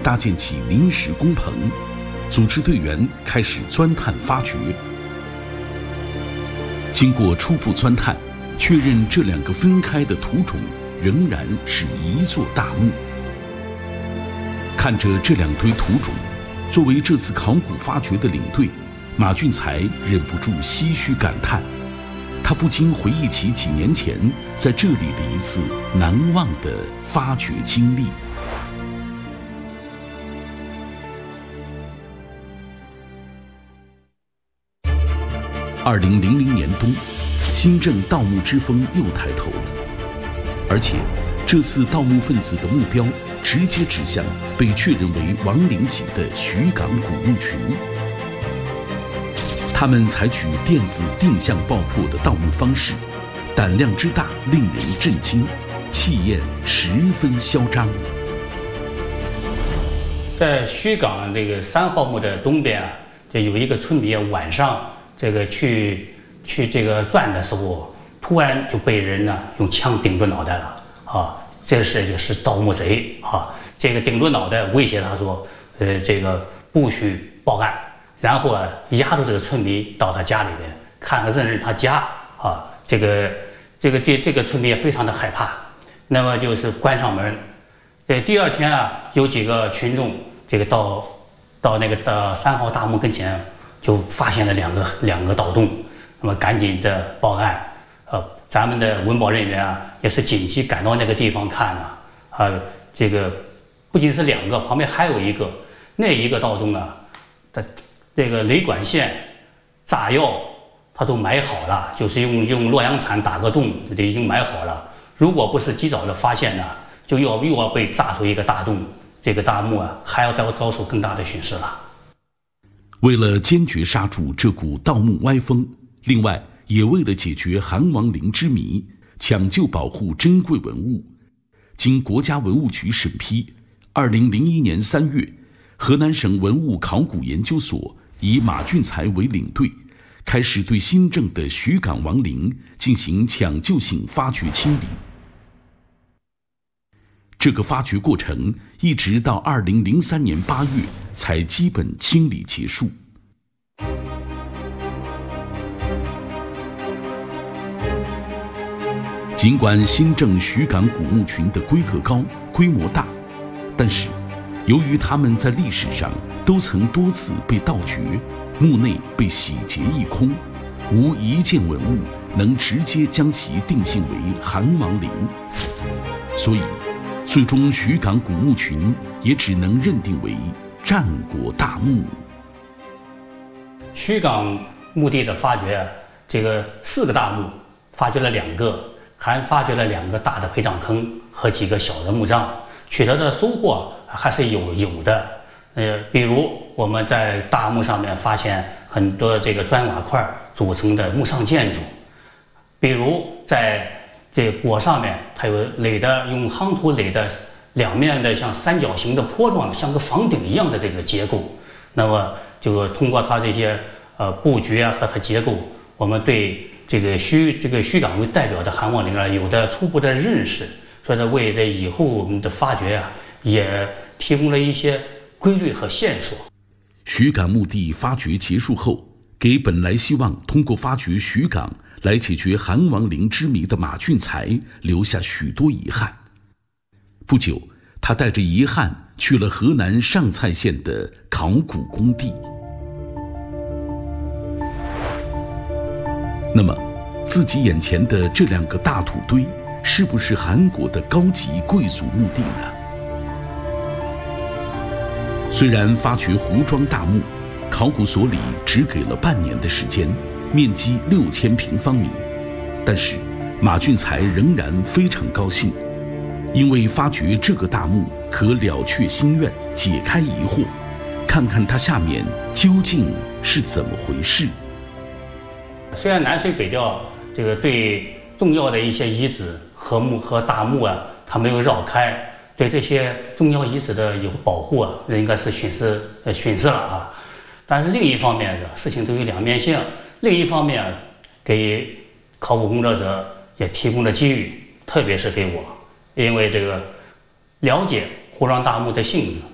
搭建起临时工棚，组织队员开始钻探发掘。经过初步钻探，确认这2个分开的土种仍然是一座大墓。看着这2堆土种，作为这次考古发掘的领队，马俊才忍不住唏嘘感叹。他不禁回忆起几年前在这里的一次难忘的发掘经历。2000年冬，新郑盗墓之风又抬头了，而且这次盗墓分子的目标直接指向被确认为亡灵级的徐港古墓群。他们采取电子定向爆破的盗墓方式，胆量之大令人震惊，气焰十分嚣张。 在徐港这个3号墓的东边啊，这有一个村民晚上这个去这个钻的时候，突然就被人呢用枪顶住脑袋了啊！这是盗墓贼啊！这个顶住脑袋威胁他说，这个不许报案。然后啊，押着这个村民到他家里边，看看认他家啊。这个村民也非常的害怕，那么就是关上门。第2天啊，有几个群众这个到那个3号大墓跟前，就发现了两个盗洞，那么赶紧的报案。咱们的文保人员啊，也是紧急赶到那个地方看这个不仅是2个，旁边还有一个，那一个盗洞啊，这个雷管线、炸药，它都埋好了，就是用洛阳铲打个洞，这已经埋好了。如果不是及早的发现呢，又要被炸出一个大洞，这个大墓啊，还要再遭受更大的损失了。 为了坚决刹住这股盗墓歪风，另外也为了解决韩王陵之谜，抢救保护珍贵文物，经国家文物局审批，2001年3月，河南省文物考古研究所以马俊才为领队，开始对新郑的徐港王陵进行抢救性发掘清理。这个发掘过程一直到2003年8月才基本清理结束。尽管新郑徐港古墓群的规格高、规模大，但是由于它们在历史上都曾多次被盗掘，墓内被洗劫一空，无一件文物能直接将其定性为韩王陵，所以最终徐港古墓群也只能认定为战国大墓。 徐港墓地的发掘，这个4个大墓发掘了2个，还发掘了2个大的陪葬坑和几个小的墓葬，取得的收获还是有的。比如我们在大墓上面发现很多这个砖瓦块组成的墓上建筑，比如在这椁上面，它有垒的用夯土垒的2面的像三角形的坡状，像个房顶一样的这个结构。那么就通过它这些布局啊和它结构，我们对这个徐港为代表的韩王陵啊有的初步的认识，所以为这以后我们的发掘啊也提供了一些规律和线索。 徐港墓地发掘结束后，给本来希望通过发掘徐港来解决韩王陵之谜的马俊才留下许多遗憾。不久，他带着遗憾去了河南上蔡县的考古工地。那么，自己眼前的这2个大土堆，是不是韩国的高级贵族墓地呢？虽然发掘胡庄大墓，考古所里只给了半年的时间，面积6000平方米，但是马俊才仍然非常高兴，因为发掘这个大墓可了却心愿，解开疑惑，看看它下面究竟是怎么回事。 虽然南水北调这个对重要的一些遗址和大墓啊，它没有绕开，对这些重要遗址的以后保护啊，应该是损失了啊。但是另一方面的事情都有2面性，另一方面给考古工作者也提供了机遇，特别是给我，因为这个了解胡庄大墓的性质，